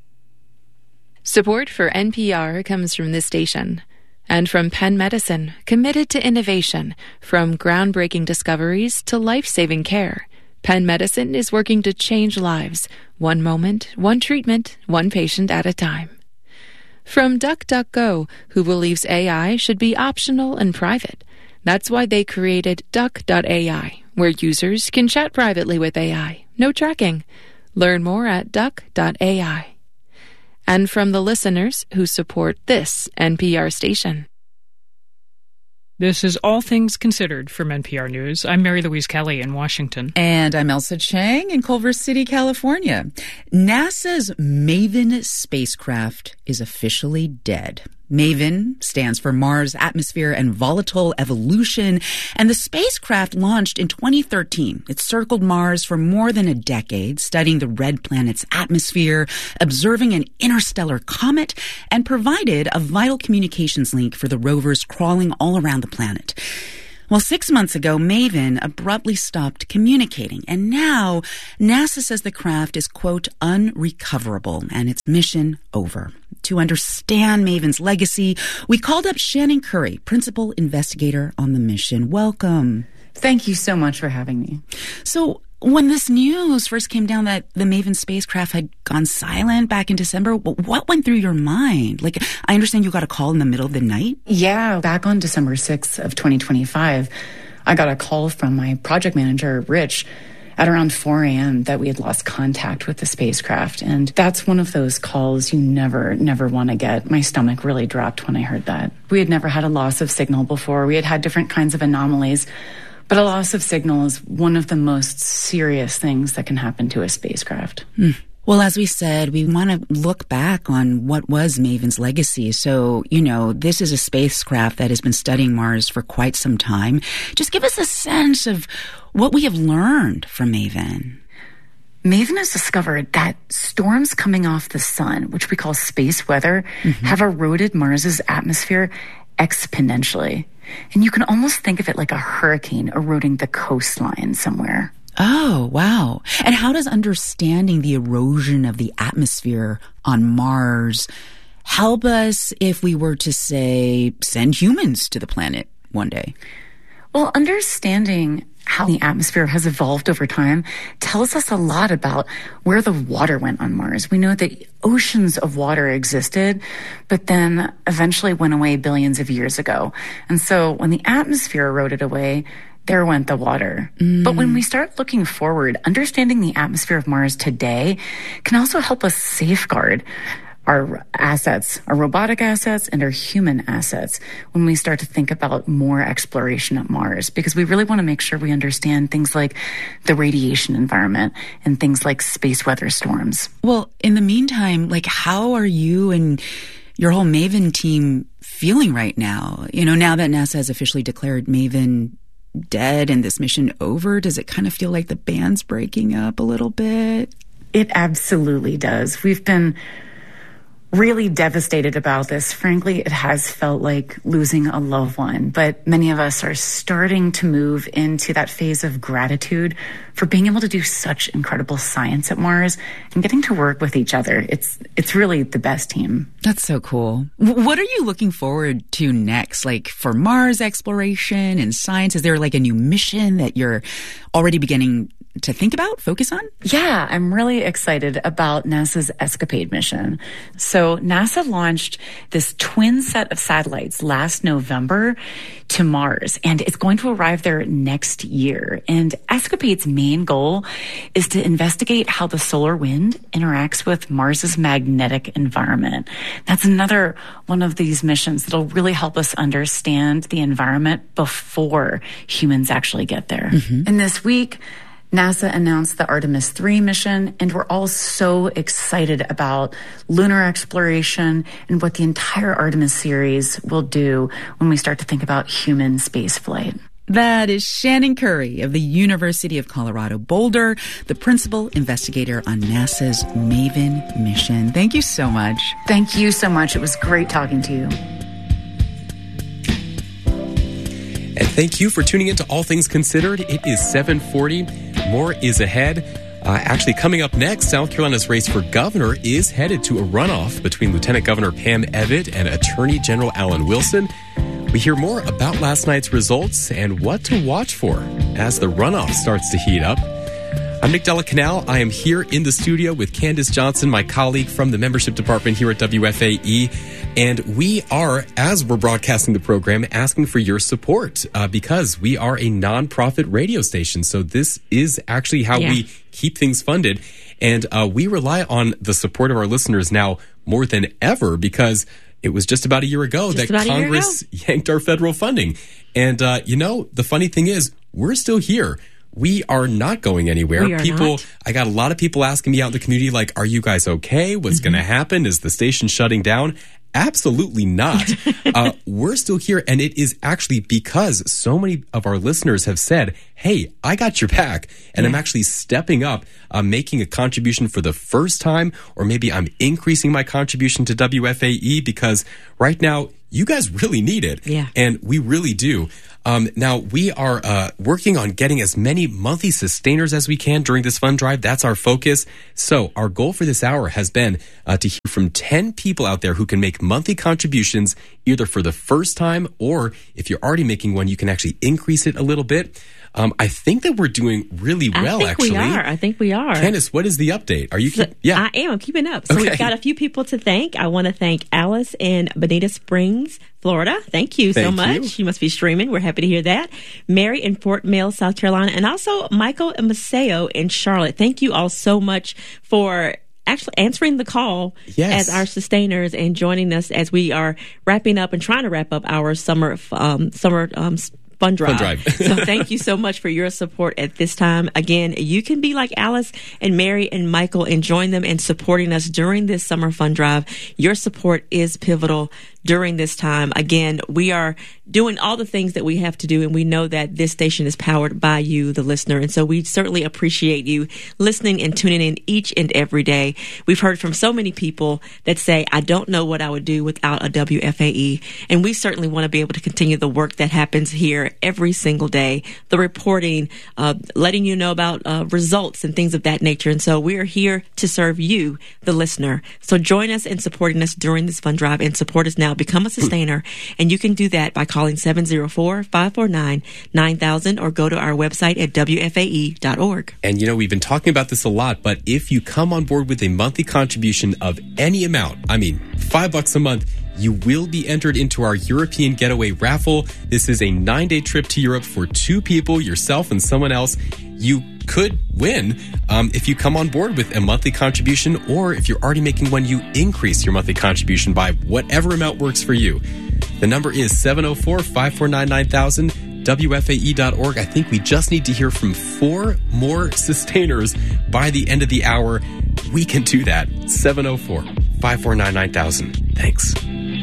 Speaker 1: Support for NPR comes from this station. And from Penn Medicine, committed to innovation, from groundbreaking discoveries to life-saving care. Penn Medicine is working to change lives, one moment, one treatment, one patient at a time. From DuckDuckGo, who believes AI should be optional and private. That's why they created Duck.ai, where users can chat privately with AI. No tracking. Learn more at Duck.ai. And from the listeners who support this NPR station.
Speaker 4: This is All Things Considered from NPR News. I'm Mary Louise Kelly in Washington.
Speaker 5: And I'm Elsa Chang in Culver City, California. NASA's MAVEN spacecraft is officially dead. MAVEN stands for Mars Atmosphere and Volatile Evolution, and the spacecraft launched in 2013. It circled Mars for more than a decade, studying the red planet's atmosphere, observing an interstellar comet, and provided a vital communications link for the rovers crawling all around the planet. Well, 6 months ago, MAVEN abruptly stopped communicating, and now NASA says the craft is, quote, unrecoverable and its mission over. To understand MAVEN's legacy, we called up Shannon Curry, principal investigator on the mission. Welcome.
Speaker 3: Thank you so much for having me.
Speaker 5: So, when this news first came down that the MAVEN spacecraft had gone silent back in December, what went through your mind? Like, I understand you got a call in the middle of the night?
Speaker 3: Yeah, back on December 6th of 2025, I got a call from my project manager, Rich, at around 4 a.m. that we had lost contact with the spacecraft. And that's one of those calls you never want to get. My stomach really dropped when I heard that. We had never had a loss of signal before. We had had different kinds of anomalies. But a loss of signal is one of the most serious things that can happen to a spacecraft.
Speaker 5: Well, as we said, we want to look back on what was MAVEN's legacy. So, this is a spacecraft that has been studying Mars for quite some time. Just give us a sense of what we have learned from MAVEN.
Speaker 3: MAVEN has discovered that storms coming off the sun, which we call space weather, have eroded Mars's atmosphere exponentially. And you can almost think of it like a hurricane eroding the coastline somewhere.
Speaker 5: Oh, wow. And how does understanding the erosion of the atmosphere on Mars help us if we were to, say, send humans to the planet one day?
Speaker 3: Well, understanding how the atmosphere has evolved over time tells us a lot about where the water went on Mars. We know that oceans of water existed, but then eventually went away billions of years ago. And so when the atmosphere eroded away, there went the water. But when we start looking forward, understanding the atmosphere of Mars today can also help us safeguard our assets, our robotic assets and our human assets when we start to think about more exploration at Mars, because we really want to make sure we understand things like the radiation environment and things like space weather storms.
Speaker 5: Well, in the meantime, how are you and your whole MAVEN team feeling right now? Now that NASA has officially declared MAVEN dead and this mission over, does it kind of feel like the band's breaking up a little bit?
Speaker 3: It absolutely does. We've been really devastated about this. Frankly, it has felt like losing a loved one, but many of us are starting to move into that phase of gratitude for being able to do such incredible science at Mars and getting to work with each other. It's really the best team.
Speaker 5: That's so cool. What are you looking forward to next? For Mars exploration and science, is there a new mission that you're already beginning to think about, focus on?
Speaker 3: Yeah, I'm really excited about NASA's ESCAPADE mission. So NASA launched this twin set of satellites last November to Mars, and it's going to arrive there next year. And ESCAPADE's main goal is to investigate how the solar wind interacts with Mars's magnetic environment. That's another one of these missions that'll really help us understand the environment before humans actually get there. And this week, NASA announced the Artemis 3 mission, and we're all so excited about lunar exploration and what the entire Artemis series will do when we start to think about human spaceflight.
Speaker 5: That is Shannon Curry of the University of Colorado Boulder, the principal investigator on NASA's MAVEN mission. Thank you so much.
Speaker 3: Thank you so much. It was great talking to you.
Speaker 14: And thank you for tuning in to All Things Considered. It is 7:40. More is ahead. Actually, coming up next, South Carolina's race for governor is headed to a runoff between Lieutenant Governor Pam Evitt and Attorney General Alan Wilson. We hear more about last night's results and what to watch for as the runoff starts to heat up. I'm Nick Della Canal. I am here in the studio with Candace Johnson, my colleague from the membership department here at WFAE. And we are, as we're broadcasting the program, asking for your support because we are a nonprofit radio station. So this is actually how we keep things funded. And we rely on the support of our listeners now more than ever because It was just about a year ago that Congress yanked our federal funding. And, the funny thing is, we're still here. We are not going anywhere. I got a lot of people asking me out in the community, like, are you guys okay? What's going to happen? Is the station shutting down? Absolutely not. We're still here. And it is actually because so many of our listeners have said, hey, I got your back. And I'm actually stepping up, making a contribution for the first time, or maybe I'm increasing my contribution to WFAE because right now, you guys really need it. Yeah. And we really do. Now, we are working on getting as many monthly sustainers as we can during this fund drive. That's our focus. So our goal for this hour has been to hear from 10 people out there who can make monthly contributions either for the first time, or if you're already making one, you can actually increase it a little bit. I think that we're doing really well, actually.
Speaker 15: I think we are.
Speaker 14: Candace, what is the update? Are you
Speaker 15: I am. I'm keeping up. So we've got a few people to thank. I want to thank Alice in Bonita Springs, Florida. Thank you so much. You must be streaming. We're happy to hear that. Mary in Fort Mill, South Carolina, and also Michael and Maceo in Charlotte. Thank you all so much for actually answering the call as our sustainers and joining us as we are wrapping up and trying to wrap up our summer fund drive. So thank you so much for your support at this time. Again, you can be like Alice and Mary and Michael and join them in supporting us during this summer fund drive. Your support is pivotal during this time. Again, we are doing all the things that we have to do, and we know that this station is powered by you, the listener. And so we certainly appreciate you listening and tuning in each and every day. We've heard from so many people that say, I don't know what I would do without a WFAE. And we certainly want to be able to continue the work that happens here every single day, the reporting, letting you know about results and things of that nature. And so we are here to serve you, the listener. So join us in supporting us during this fund drive and support us now. Become a sustainer, and you can do that by calling 704-549-9000 or go to our website at WFAE.org.
Speaker 14: And we've been talking about this a lot, but if you come on board with a monthly contribution of any amount, $5 a month, you will be entered into our European Getaway Raffle. This is a 9-day trip to Europe for 2 people, yourself and someone else. You could win if you come on board with a monthly contribution, or if you're already making one, you increase your monthly contribution by whatever amount works for you. The number is 704-549-9000, WFAE.org. I think we just need to hear from 4 more sustainers by the end of the hour. We can do that. 704-549-9000. Thanks.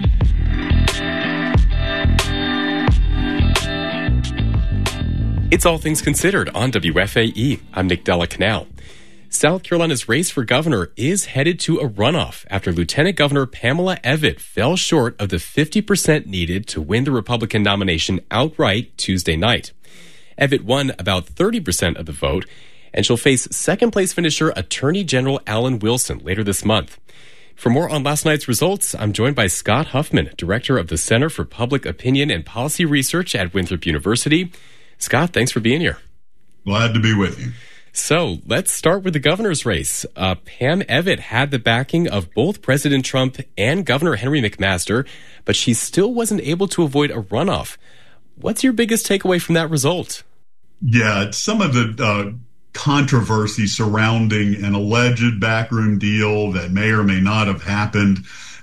Speaker 14: It's All Things Considered on WFAE. I'm Nick Della Canal. South Carolina's race for governor is headed to a runoff after Lieutenant Governor Pamela Evitt fell short of the 50% needed to win the Republican nomination outright Tuesday night. Evitt won about 30% of the vote, and she'll face second-place finisher Attorney General Alan Wilson later this month. For more on last night's results, I'm joined by Scott Huffman, Director of the Center for Public Opinion and Policy Research at Winthrop University. Scott, thanks for being here.
Speaker 6: Glad to be with you.
Speaker 14: So let's start with the governor's race. Pam Evitt had the backing of both President Trump and Governor Henry McMaster, but she still wasn't able to avoid a runoff. What's your biggest takeaway from that result?
Speaker 6: Yeah, some of the controversy surrounding an alleged backroom deal that may or may not have happened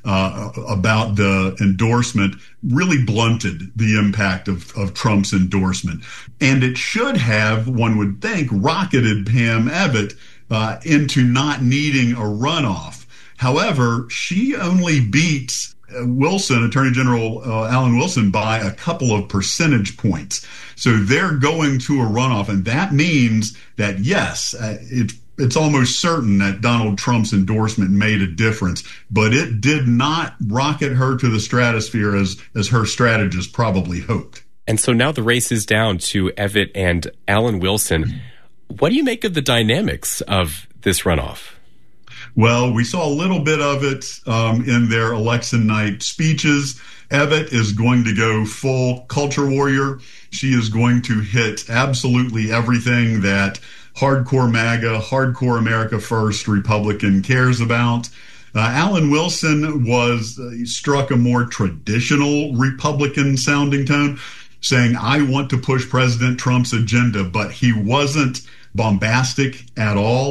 Speaker 6: about the endorsement really blunted the impact of Trump's endorsement. And it should have, one would think, rocketed Pam Evitt into not needing a runoff. However, she only beats Attorney General Alan Wilson, by a couple of percentage points. So they're going to a runoff, and that means that, yes, it's almost certain that Donald Trump's endorsement made a difference, but it did not rocket her to the stratosphere as her strategists probably hoped.
Speaker 14: And so now the race is down to Evitt and Alan Wilson. What do you make of the dynamics of this runoff?
Speaker 6: Well, we saw a little bit of it in their election night speeches. Evitt is going to go full culture warrior. She is going to hit absolutely everything that hardcore MAGA, hardcore America First Republican cares about. Alan Wilson struck a more traditional Republican sounding tone, saying, I want to push President Trump's agenda, but he wasn't bombastic at all.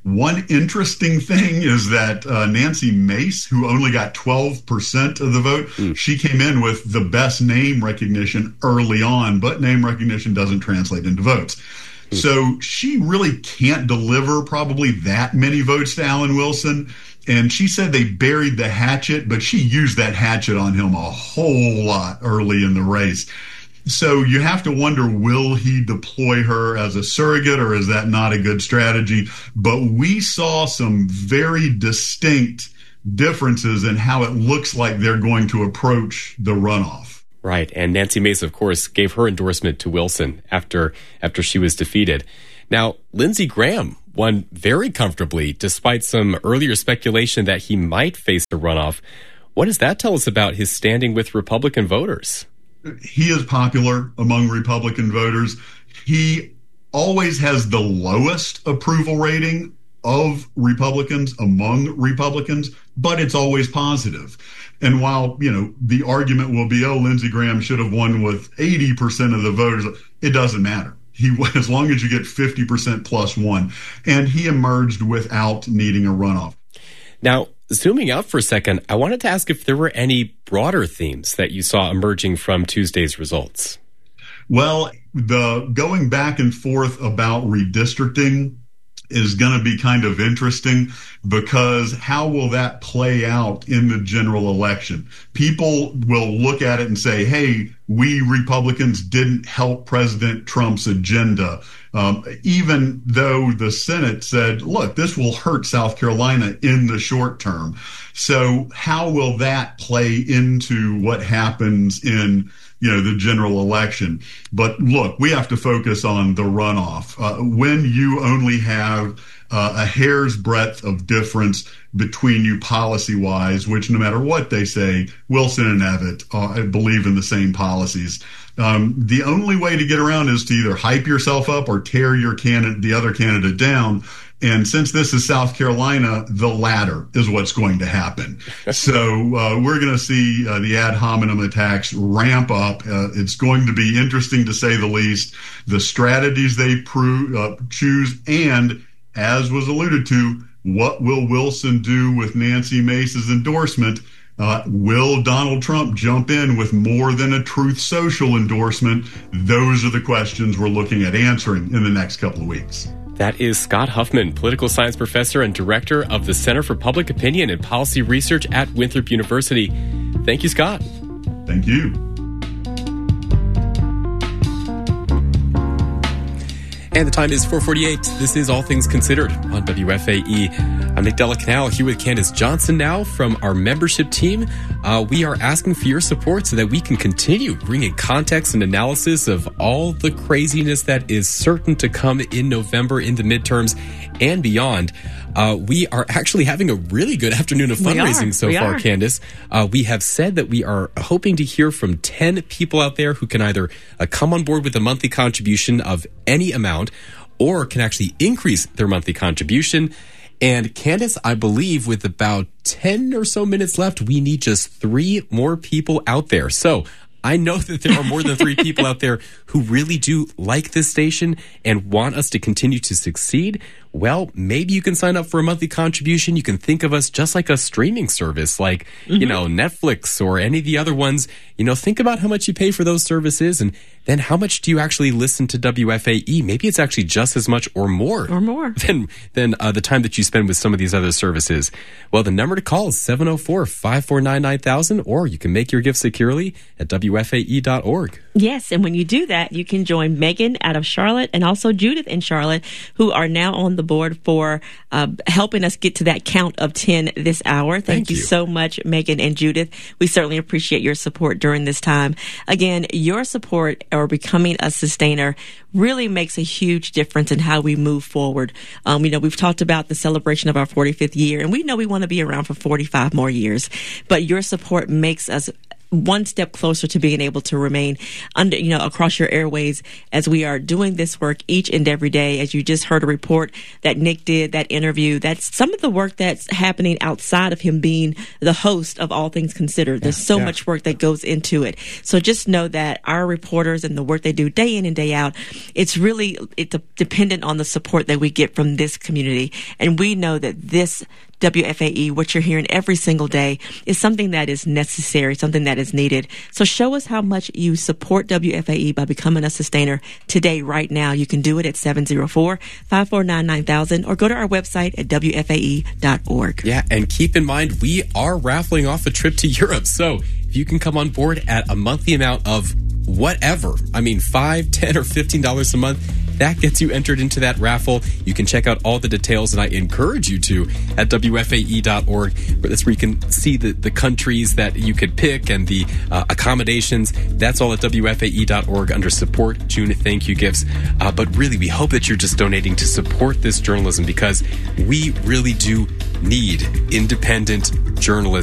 Speaker 6: One interesting thing is that Nancy Mace, who only got 12% of the vote, she came in with the best name recognition early on, but name recognition doesn't translate into votes. So she really can't deliver probably that many votes to Alan Wilson. And she said they buried the hatchet, but she used that hatchet on him a whole lot early in the race. So you have to wonder, will he deploy her as a surrogate, or is that not a good strategy? But we saw some very distinct differences in how it looks like they're going to approach the runoff.
Speaker 14: Right. And Nancy Mace, of course, gave her endorsement to Wilson after she was defeated. Now, Lindsey Graham won very comfortably, despite some earlier speculation that he might face a runoff. What does that tell us about his standing with Republican voters?
Speaker 6: He is popular among Republican voters. He always has the lowest approval rating of Republicans among Republicans, but it's always positive. And while, the argument will be, Lindsey Graham should have won with 80% of the voters, it doesn't matter. As long as you get 50% plus one. And he emerged without needing a runoff.
Speaker 14: Now, zooming out for a second, I wanted to ask if there were any broader themes that you saw emerging from Tuesday's results.
Speaker 6: Well, the going back and forth about redistricting is going to be kind of interesting, because how will that play out in the general election? People will look at it and say, hey, we Republicans didn't help President Trump's agenda, even though the Senate said, look, this will hurt South Carolina in the short term. So how will that play into what happens in the general election? But look, we have to focus on the runoff. When you only have a hair's breadth of difference between you policy-wise, which no matter what they say, Wilson and Abbott believe in the same policies. The only way to get around is to either hype yourself up or tear the other candidate down. And since this is South Carolina, the latter is what's going to happen. So we're going to see the ad hominem attacks ramp up. It's going to be interesting, to say the least, the strategies they choose. And as was alluded to, what will Wilson do with Nancy Mace's endorsement? Will Donald Trump jump in with more than a Truth Social endorsement? Those are the questions we're looking at answering in the next couple of weeks.
Speaker 14: That is Scott Huffman, political science professor and director of the Center for Public Opinion and Policy Research at Winthrop University. Thank you, Scott.
Speaker 6: Thank you.
Speaker 14: And the time is 4:48. This is All Things Considered on WFAE. I'm Nick Della Canal here with Candace Johnson now from our membership team. We are asking for your support so that we can continue bringing context and analysis of all the craziness that is certain to come in November in the midterms and beyond. We are actually having a really good afternoon of fundraising so far, Candace. We have said that we are hoping to hear from 10 people out there who can either come on board with a monthly contribution of any amount or can actually increase their monthly contribution. And Candace, I believe with about 10 or so minutes left, we need just 3 more people out there. So I know that there are more than 3 people out there who really do like this station and want us to continue to succeed. Well, maybe you can sign up for a monthly contribution. You can think of us just like a streaming service, like, Netflix or any of the other ones. Think about how much you pay for those services, and then how much do you actually listen to WFAE? Maybe it's actually just as much or more. Than the time that you spend with some of these other services. Well, the number to call is 704-549-9000, or you can make your gift securely at WFAE.org.
Speaker 15: Yes, and when you do that, you can join Megan out of Charlotte and also Judith in Charlotte, who are now on the board for helping us get to that count of 10 this hour. Thank you so much, Megan and Judith. We certainly appreciate your support during this time. Again, your support or becoming a sustainer really makes a huge difference in how we move forward. We've talked about the celebration of our 45th year, and we know we want to be around for 45 more years, but your support makes us one step closer to being able to remain under, across your airways as we are doing this work each and every day. As you just heard a report that Nick did, that interview, that's some of the work that's happening outside of him being the host of All Things Considered. There's so much work that goes into it. So just know that our reporters and the work they do day in and day out, it's dependent on the support that we get from this community. And we know that this WFAE, what you're hearing every single day, is something that is necessary, something that is needed. So show us how much you support WFAE by becoming a sustainer today, right now. You can do it at 704-549-9000 or go to our website at WFAE.org.
Speaker 14: Yeah, and keep in mind, we are raffling off a trip to Europe. So if you can come on board at a monthly amount of whatever, $5, $10, or $15 a month, that gets you entered into that raffle. You can check out all the details, and I encourage you to, at WFAE.org. That's where you can see the countries that you could pick and the accommodations. That's all at WFAE.org under Support June Thank You Gifts. But really, we hope that you're just donating to support this journalism, because we really do need independent journalists